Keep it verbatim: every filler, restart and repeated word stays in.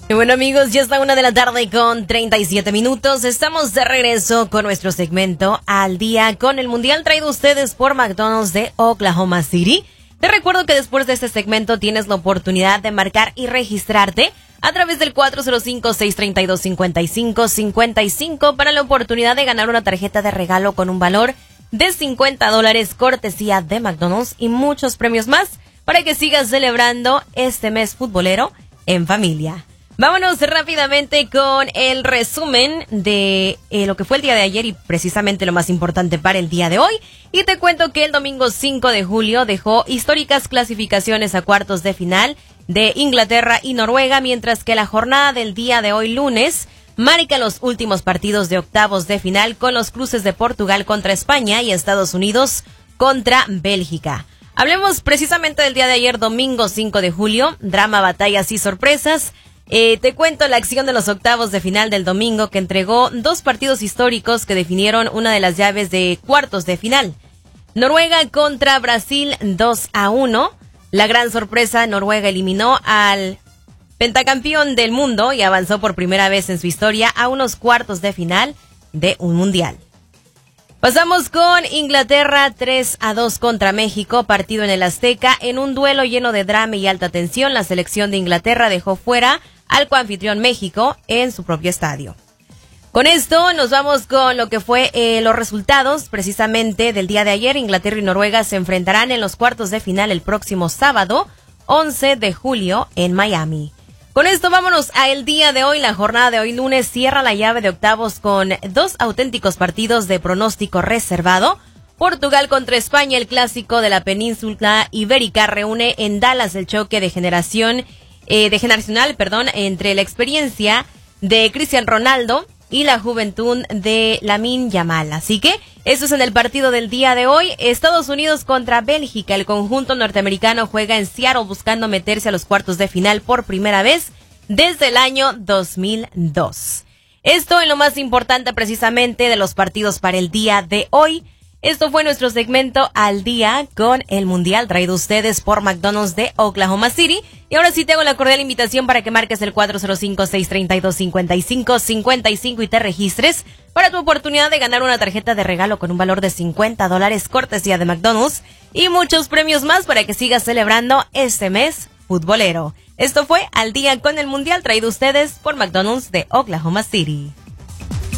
Y bueno, amigos, ya está una de la tarde con treinta y siete minutos. Estamos de regreso con nuestro segmento Al Día con el Mundial, traído a ustedes por McDonald's de Oklahoma City. Te recuerdo que después de este segmento tienes la oportunidad de marcar y registrarte a través del cuatro cero cinco, seis tres dos, cinco cinco cinco cinco para la oportunidad de ganar una tarjeta de regalo con un valor de cincuenta dólares, cortesía de McDonald's, y muchos premios más para que sigas celebrando este mes futbolero en familia. Vámonos rápidamente con el resumen de eh, lo que fue el día de ayer y precisamente lo más importante para el día de hoy. Y te cuento que el domingo cinco de julio dejó históricas clasificaciones a cuartos de final de Inglaterra y Noruega, mientras que la jornada del día de hoy lunes marca los últimos partidos de octavos de final con los cruces de Portugal contra España y Estados Unidos contra Bélgica. Hablemos precisamente del día de ayer, domingo cinco de julio, drama, batallas y sorpresas. Eh, te cuento la acción de los octavos de final del domingo, que entregó dos partidos históricos que definieron una de las llaves de cuartos de final. Noruega contra Brasil dos a uno. La gran sorpresa, Noruega eliminó al pentacampeón del mundo y avanzó por primera vez en su historia a unos cuartos de final de un mundial. Pasamos con Inglaterra tres a dos contra México, partido en el Azteca. En un duelo lleno de drama y alta tensión, la selección de Inglaterra dejó fuera al coanfitrión México en su propio estadio. Con esto nos vamos con lo que fue eh, los resultados precisamente del día de ayer. Inglaterra y Noruega se enfrentarán en los cuartos de final el próximo sábado, once de julio, en Miami. Con esto vámonos a el día de hoy. La jornada de hoy lunes cierra la llave de octavos con dos auténticos partidos de pronóstico reservado. Portugal contra España, el clásico de la península ibérica, reúne en Dallas el choque de generación eh, de generacional, perdón, entre la experiencia de Cristiano Ronaldo y la juventud de Lamine Yamal. Así que eso es en el partido del día de hoy. Estados Unidos contra Bélgica. El conjunto norteamericano juega en Seattle buscando meterse a los cuartos de final por primera vez desde el año dos mil dos. Esto en lo más importante precisamente de los partidos para el día de hoy. Esto fue nuestro segmento Al Día con el Mundial, traído a ustedes por McDonald's de Oklahoma City. Y ahora sí te hago la cordial invitación para que marques el cuatro cero cinco, seis tres dos, cinco cinco cinco cinco y te registres para tu oportunidad de ganar una tarjeta de regalo con un valor de cincuenta dólares, cortesía de McDonald's, y muchos premios más para que sigas celebrando este mes futbolero. Esto fue Al Día con el Mundial, traído a ustedes por McDonald's de Oklahoma City.